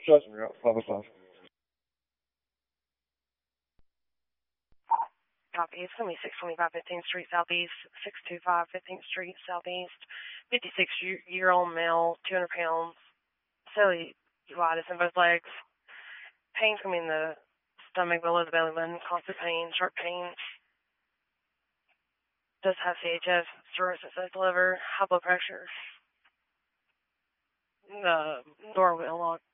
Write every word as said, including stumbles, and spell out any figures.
Shut me up. Five five. Copy. It's going to be six twenty-five fifteenth Street Southeast, six twenty-five fifteenth Street Southeast, fifty-six-year-old male, two hundred pounds, cellulitis in both legs. Pain's going to be in the stomach below the belly button, constant pain, sharp pain. Does have C H F, cirrhosis of the liver, high blood pressure. The door will unlock.